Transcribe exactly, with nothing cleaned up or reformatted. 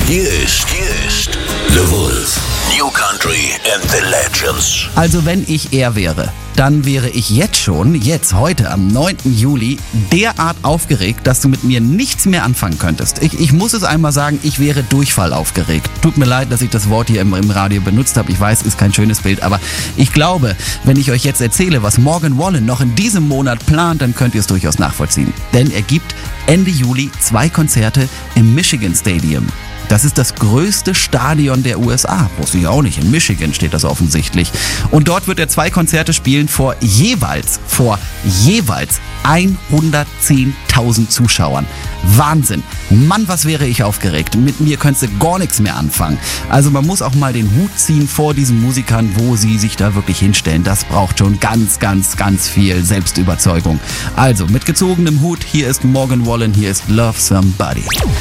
Hier ist, hier ist The Wolf. New Country and the Legends. Also wenn ich er wäre, dann wäre ich jetzt schon, jetzt heute am neunten Juli, derart aufgeregt, dass du mit mir nichts mehr anfangen könntest. Ich, ich muss es einmal sagen, ich wäre Durchfall aufgeregt. Tut mir leid, dass ich das Wort hier im, im Radio benutzt habe. Ich weiß, ist kein schönes Bild, aber ich glaube, wenn ich euch jetzt erzähle, was Morgan Wallen noch in diesem Monat plant, dann könnt ihr es durchaus nachvollziehen. Denn er gibt Ende Juli zwei Konzerte im Michigan Stadium. Das ist das größte Stadion der U S A. Wusste ich auch nicht. In Michigan steht das offensichtlich. Und dort wird er zwei Konzerte spielen vor jeweils, vor jeweils hundertzehntausend Zuschauern. Wahnsinn. Mann, was wäre ich aufgeregt. Mit mir könntest du gar nichts mehr anfangen. Also man muss auch mal den Hut ziehen vor diesen Musikern, wo sie sich da wirklich hinstellen. Das braucht schon ganz, ganz, ganz viel Selbstüberzeugung. Also mit gezogenem Hut, hier ist Morgan Wallen, hier ist Love Somebody.